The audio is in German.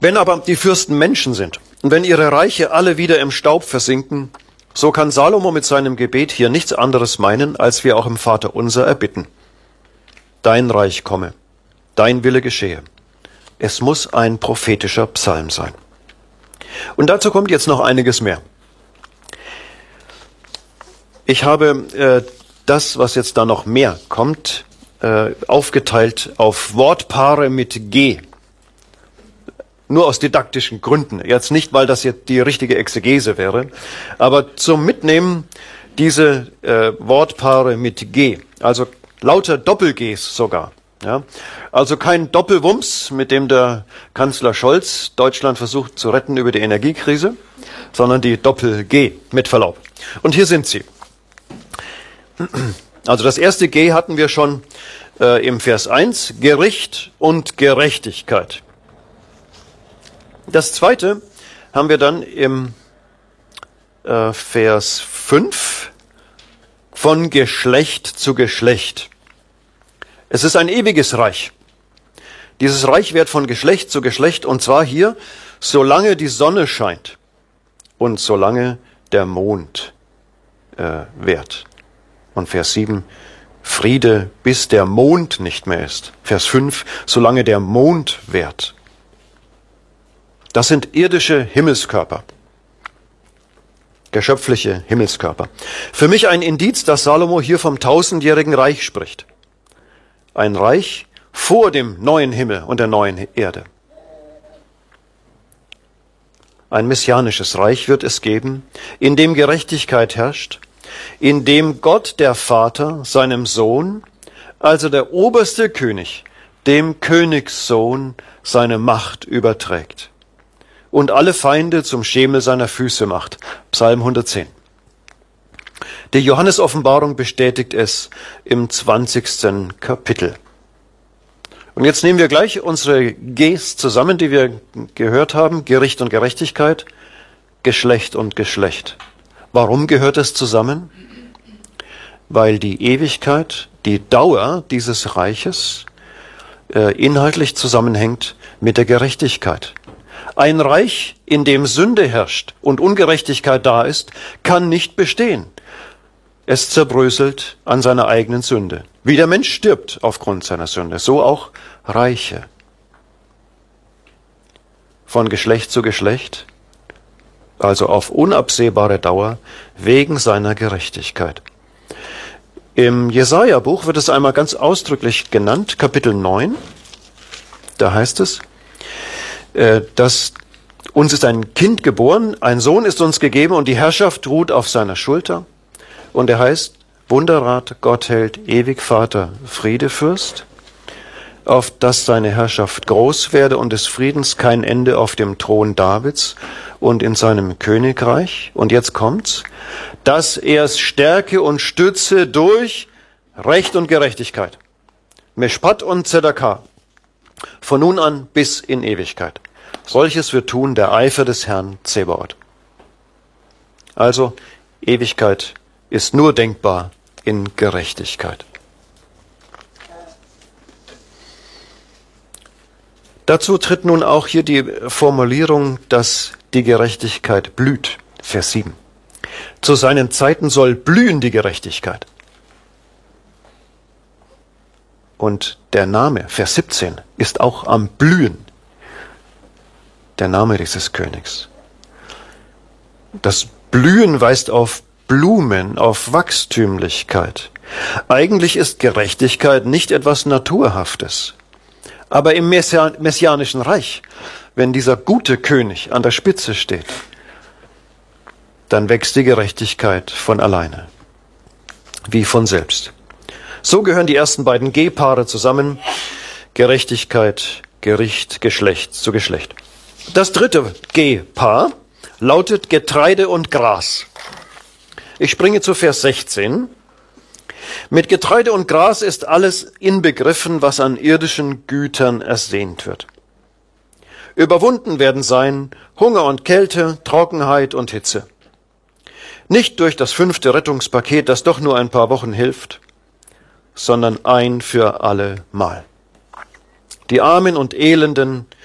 Wenn aber die Fürsten Menschen sind und wenn ihre Reiche alle wieder im Staub versinken, so kann Salomo mit seinem Gebet hier nichts anderes meinen, als wir auch im Vaterunser erbitten. Dein Reich komme, dein Wille geschehe. Es muss ein prophetischer Psalm sein. Und dazu kommt jetzt noch einiges mehr. Ich habe das, was jetzt da noch mehr kommt, aufgeteilt auf Wortpaare mit G. Nur aus didaktischen Gründen. Jetzt nicht, weil das jetzt die richtige Exegese wäre, aber zum Mitnehmen diese Wortpaare mit G. Also lauter Doppel-Gs sogar. Ja? Also kein Doppelwumms, mit dem der Kanzler Scholz Deutschland versucht zu retten über die Energiekrise, sondern die Doppel-G, mit Verlaub. Und hier sind sie. Also das erste G hatten wir schon im Vers 1, Gericht und Gerechtigkeit. Das zweite haben wir dann im Vers 5, von Geschlecht zu Geschlecht. Es ist ein ewiges Reich. Dieses Reich wird von Geschlecht zu Geschlecht, und zwar hier, solange die Sonne scheint und solange der Mond währt. Und Vers 7, Friede, bis der Mond nicht mehr ist. Vers 5, solange der Mond währt. Das sind irdische Himmelskörper. Geschöpfliche Himmelskörper. Für mich ein Indiz, dass Salomo hier vom 1000-jährigen Reich spricht. Ein Reich vor dem neuen Himmel und der neuen Erde. Ein messianisches Reich wird es geben, in dem Gerechtigkeit herrscht, in dem Gott, der Vater, seinem Sohn, also der oberste König, dem Königssohn, seine Macht überträgt und alle Feinde zum Schemel seiner Füße macht. Psalm 110. Die Johannes-Offenbarung bestätigt es im 20. Kapitel. Und jetzt nehmen wir gleich unsere Gs zusammen, die wir gehört haben. Gericht und Gerechtigkeit, Geschlecht und Geschlecht. Warum gehört es zusammen? Weil die Ewigkeit, die Dauer dieses Reiches inhaltlich zusammenhängt mit der Gerechtigkeit. Ein Reich, in dem Sünde herrscht und Ungerechtigkeit da ist, kann nicht bestehen. Es zerbröselt an seiner eigenen Sünde. Wie der Mensch stirbt aufgrund seiner Sünde, so auch Reiche. Von Geschlecht zu Geschlecht, also auf unabsehbare Dauer, wegen seiner Gerechtigkeit. Im Jesaja-Buch wird es einmal ganz ausdrücklich genannt, Kapitel 9. Da heißt es, dass uns ist ein Kind geboren, ein Sohn ist uns gegeben und die Herrschaft ruht auf seiner Schulter. Und er heißt Wunderrat, Gottheld, ewig Vater, Friedefürst, auf dass seine Herrschaft groß werde und des Friedens kein Ende auf dem Thron Davids und in seinem Königreich. Und jetzt kommt's, dass er es stärke und stütze durch Recht und Gerechtigkeit. Meshpat und Zedakah. Von nun an bis in Ewigkeit. Solches wird tun der Eifer des Herrn Zebaoth. Also, Ewigkeit ist nur denkbar in Gerechtigkeit. Dazu tritt nun auch hier die Formulierung, dass die Gerechtigkeit blüht. Vers 7. Zu seinen Zeiten soll blühen die Gerechtigkeit. Und der Name, Vers 17, ist auch am Blühen. Der Name dieses Königs. Das Blühen weist auf Blumen, auf Wachstümlichkeit. Eigentlich ist Gerechtigkeit nicht etwas Naturhaftes. Aber im messianischen Reich, wenn dieser gute König an der Spitze steht, dann wächst die Gerechtigkeit von alleine, wie von selbst. So gehören die ersten beiden G-Paare zusammen, Gerechtigkeit, Gericht, Geschlecht zu Geschlecht. Das dritte G-Paar lautet Getreide und Gras. Ich springe zu Vers 16. Mit Getreide und Gras ist alles inbegriffen, was an irdischen Gütern ersehnt wird. Überwunden werden sein Hunger und Kälte, Trockenheit und Hitze. Nicht durch das 5. Rettungspaket, das doch nur ein paar Wochen hilft, sondern ein für alle Mal. Die Armen und Elenden